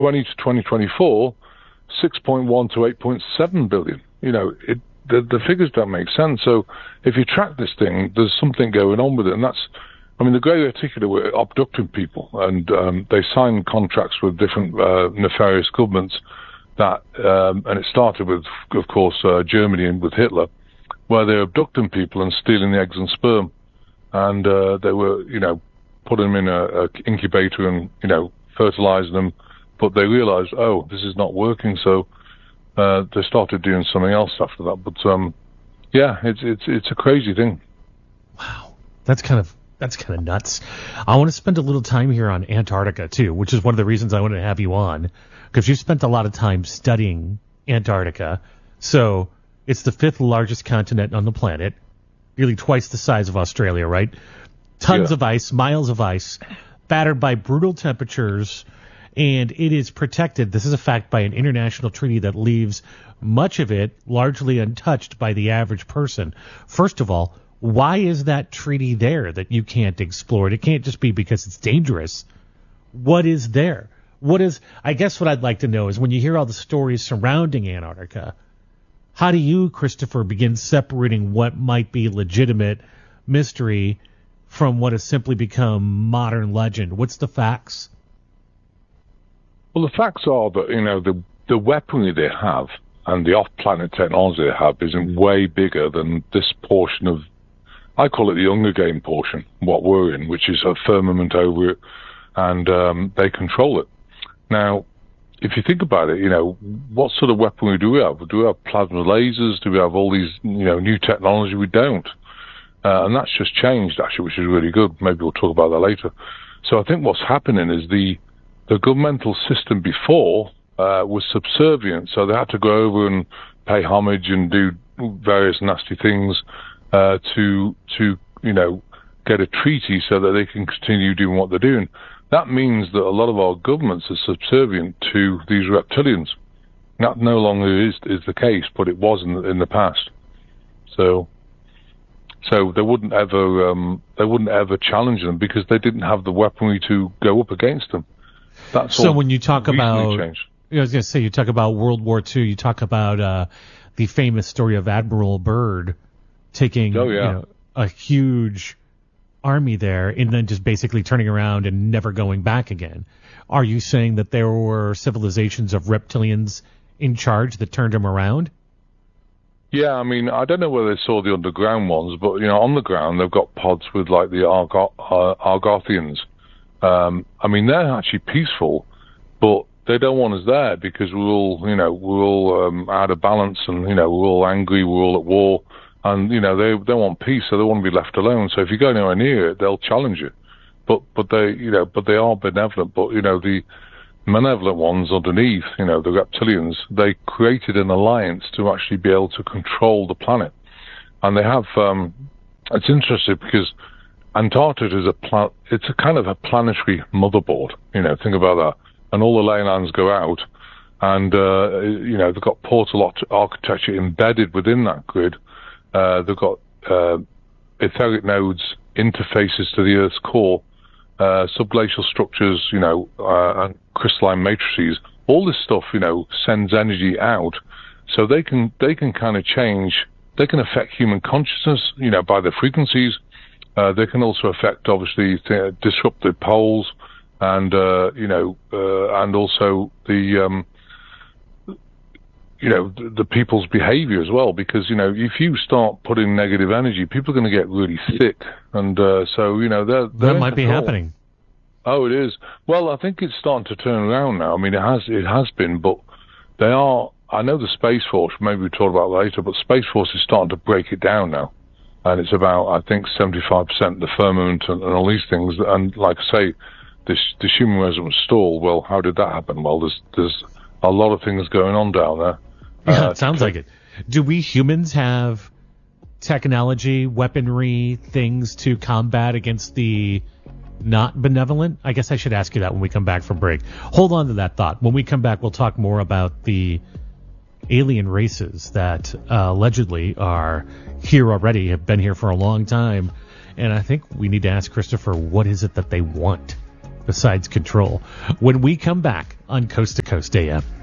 20 to 2024, 6.1 to 8.7 billion. The figures don't make sense. So if you track this thing, there's something going on with it. And the Grey Reticuli were abducting people, and they signed contracts with different nefarious governments and it started with, of course, Germany and with Hitler, where they were abducting people and stealing the eggs and sperm. And they were, putting them in an incubator and, fertilizing them. But they realized, this is not working. So they started doing something else after that. But, it's a crazy thing. Wow. That's kind of nuts. I want to spend a little time here on Antarctica, too, which is one of the reasons I wanted to have you on, because you've spent a lot of time studying Antarctica. So it's the 5th largest continent on the planet, nearly twice the size of Australia, right? Tons of ice, miles of ice, battered by brutal temperatures, and it is protected, this is a fact, by an international treaty that leaves much of it largely untouched by the average person. First of all, why is that treaty there that you can't explore it? It can't just be because it's dangerous. What is there? I guess what I'd like to know is, when you hear all the stories surrounding Antarctica, how do you, Christopher, begin separating what might be legitimate mystery from what has simply become modern legend? What's the facts? Well, the facts are that, the weaponry they have and the off-planet technology they have isn't way bigger than this portion of, I call it the Hunger Game portion, what we're in, which is a firmament over it, and they control it. Now, if you think about it, what sort of weaponry do we have? Do we have plasma lasers? Do we have all these, new technology? We don't. And that's just changed, actually, which is really good. Maybe we'll talk about that later. So I think what's happening is the governmental system before was subservient, so they had to go over and pay homage and do various nasty things to get a treaty so that they can continue doing what they're doing. That means that a lot of our governments are subservient to these reptilians. That no longer is the case, but it was in the past. So they wouldn't ever challenge them because they didn't have the weaponry to go up against them. That's so when you talk about, changed. I was going to say, you talk about World War II, you talk about the famous story of Admiral Byrd taking a huge army there and then just basically turning around and never going back again. Are you saying that there were civilizations of reptilians in charge that turned him around? Yeah, I don't know whether they saw the underground ones, but, on the ground they've got pods with, like, the Argothians. They're actually peaceful, but they don't want us there because we're all out of balance, and, we're all angry, we're all at war. And, they want peace, so they want to be left alone. So if you go anywhere near it, they'll challenge you. But they are benevolent. But, the malevolent ones underneath, the reptilians, they created an alliance to actually be able to control the planet. And they have, it's interesting because Antarctica is it's a kind of a planetary motherboard. Think about that. And all the ley lines go out, and, they've got portal architecture embedded within that grid. They've got etheric nodes, interfaces to the Earth's core, subglacial structures, and crystalline matrices. All this stuff, sends energy out, so they can kind of change. They can affect human consciousness, by the frequencies. They can also affect, obviously, disrupted poles, and and also the people's behavior as well, because, if you start putting negative energy, people are going to get really sick. And that might be happening. Oh, it is. Well, I think it's starting to turn around now. It has been, but they are, I know the Space Force, maybe we'll talk about that later, but Space Force is starting to break it down now. And it's about, I think, 75% the firmament and all these things. And like I say, this human resonance stall, well, how did that happen? Well, there's a lot of things going on down there. Yeah, it sounds like it. Do we humans have technology, weaponry, things to combat against the not benevolent? I guess I should ask you that when we come back from break. Hold on to that thought. When we come back, we'll talk more about the alien races that allegedly are here already, have been here for a long time. And I think we need to ask Christopher, what is it that they want? besides control. When we come back on Coast to Coast AM.